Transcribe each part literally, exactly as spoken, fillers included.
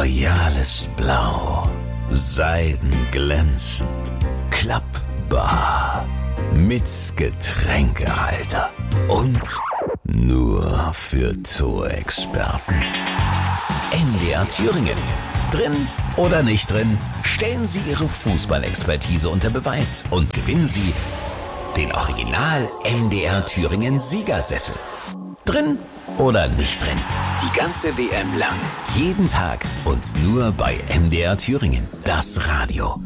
royales Blau, seidenglänzend, klappbar, mit Getränkehalter und nur für Torexperten. M D R Thüringen. Drin oder nicht drin, stellen Sie Ihre Fußballexpertise unter Beweis und gewinnen Sie den Original M D R Thüringen Siegersessel. Drin oder nicht drin, die ganze W M lang, jeden Tag und nur bei M D R Thüringen, das Radio.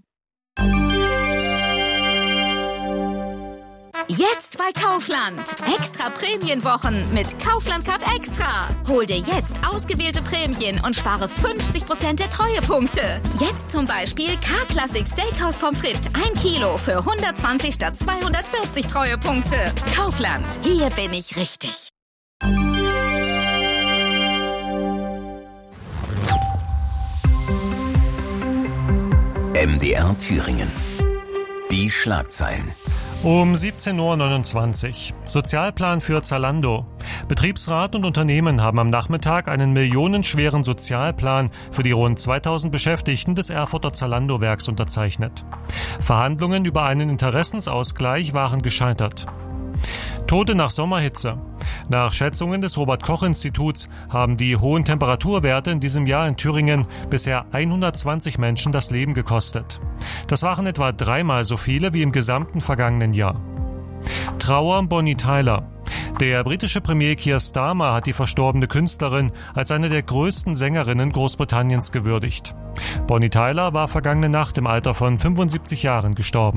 Jetzt bei Kaufland. Extra Prämienwochen mit Kaufland Card Extra. Hol dir jetzt ausgewählte Prämien und spare fünfzig Prozent der Treuepunkte. Jetzt zum Beispiel K-Classic Steakhouse Pommes frites ein Kilo für hundertzwanzig statt zweihundertvierzig Treuepunkte. Kaufland. Hier bin ich richtig. M D R Thüringen. Die Schlagzeilen. Um siebzehn Uhr neunundzwanzig. Sozialplan für Zalando. Betriebsrat und Unternehmen haben am Nachmittag einen millionenschweren Sozialplan für die rund zweitausend Beschäftigten des Erfurter Zalando-Werks unterzeichnet. Verhandlungen über einen Interessensausgleich waren gescheitert. Tote nach Sommerhitze. Nach Schätzungen des Robert-Koch-Instituts haben die hohen Temperaturwerte in diesem Jahr in Thüringen bisher hundertzwanzig Menschen das Leben gekostet. Das waren etwa dreimal so viele wie im gesamten vergangenen Jahr. Trauer um Bonnie Tyler. Der britische Premier Keir Starmer hat die verstorbene Künstlerin als eine der größten Sängerinnen Großbritanniens gewürdigt. Bonnie Tyler war vergangene Nacht im Alter von fünfundsiebzig Jahren gestorben.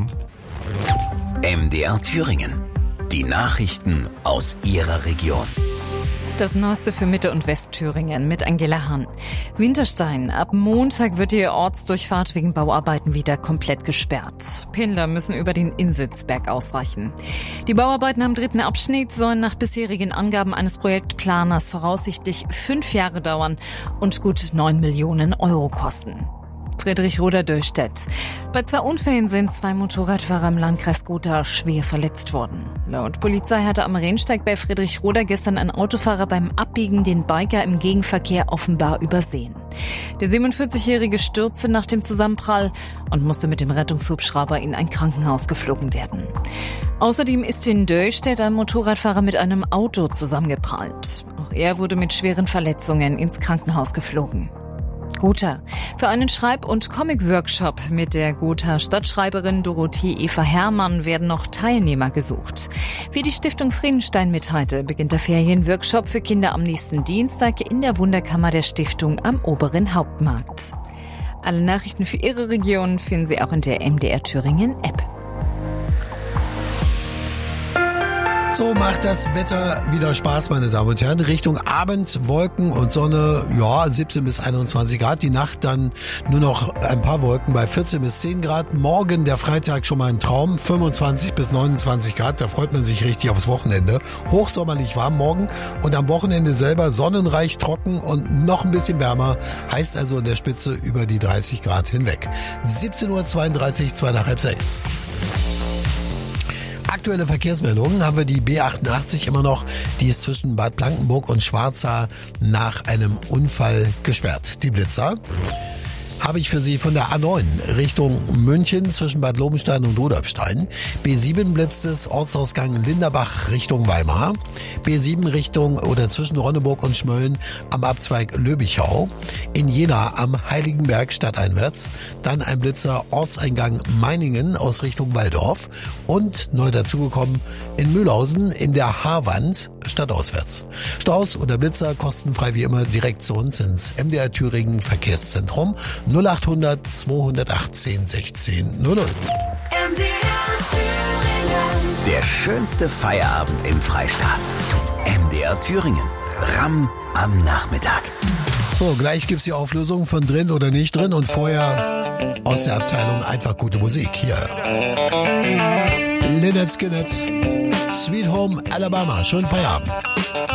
M D R Thüringen. Die Nachrichten aus Ihrer Region. Das Neueste für Mitte- und Westthüringen mit Angela Hahn. Winterstein. Ab Montag wird die Ortsdurchfahrt wegen Bauarbeiten wieder komplett gesperrt. Pendler müssen über den Insitzberg ausweichen. Die Bauarbeiten am dritten Abschnitt sollen nach bisherigen Angaben eines Projektplaners voraussichtlich fünf Jahre dauern und gut neun Millionen Euro kosten. Friedrich-Roda-Döllstedt. Bei zwei Unfällen sind zwei Motorradfahrer im Landkreis Gotha schwer verletzt worden. Laut Polizei hatte am Rennsteig bei Friedrich-Roda gestern ein Autofahrer beim Abbiegen den Biker im Gegenverkehr offenbar übersehen. Der siebenundvierzigjährige stürzte nach dem Zusammenprall und musste mit dem Rettungshubschrauber in ein Krankenhaus geflogen werden. Außerdem ist in Döllstedt ein Motorradfahrer mit einem Auto zusammengeprallt. Auch er wurde mit schweren Verletzungen ins Krankenhaus geflogen. Gotha. Für einen Schreib- und Comic-Workshop mit der Gotha Stadtschreiberin Dorothee Eva Herrmann werden noch Teilnehmer gesucht. Wie die Stiftung Friedenstein mitteilte, beginnt der Ferienworkshop für Kinder am nächsten Dienstag in der Wunderkammer der Stiftung am Oberen Hauptmarkt. Alle Nachrichten für Ihre Region finden Sie auch in der M D R Thüringen App. So macht das Wetter wieder Spaß, meine Damen und Herren. Richtung Abend, Wolken und Sonne, ja, siebzehn bis einundzwanzig Grad. Die Nacht dann nur noch ein paar Wolken bei vierzehn bis zehn Grad. Morgen, der Freitag, schon mal ein Traum, fünfundzwanzig bis neunundzwanzig Grad. Da freut man sich richtig aufs Wochenende. Hochsommerlich warm morgen und am Wochenende selber sonnenreich, trocken und noch ein bisschen wärmer. Heißt also in der Spitze über die dreißig Grad hinweg. siebzehn Uhr zweiunddreißig, zwei nach halb sechs. Aktuelle Verkehrsmeldungen haben wir die B achtundachtzig immer noch, die ist zwischen Bad Blankenburg und Schwarza nach einem Unfall gesperrt. Die Blitzer habe ich für Sie von der A neun Richtung München zwischen Bad Lobenstein und Rudolfstein. B sieben blitzt es, Ortsausgang Linderbach Richtung Weimar. B sieben Richtung oder zwischen Ronneburg und Schmölln am Abzweig Löbichau. In Jena am Heiligenberg stadteinwärts. Dann ein Blitzer Ortseingang Meiningen aus Richtung Waldorf. Und neu dazugekommen in Mühlhausen in der Haarwand stadtauswärts. Staus oder Blitzer kostenfrei wie immer direkt zu uns ins M D R Thüringen Verkehrszentrum null achthundert zweihundertachtzehn sechzehn null null. M D R Thüringen. Der schönste Feierabend im Freistaat. M D R Thüringen. Ramm am Nachmittag. So, gleich gibt's die Auflösung von drin oder nicht drin und vorher aus der Abteilung einfach gute Musik. Hier. Lynyrd Skynyrd, Sweet Home Alabama. Schönen Feierabend.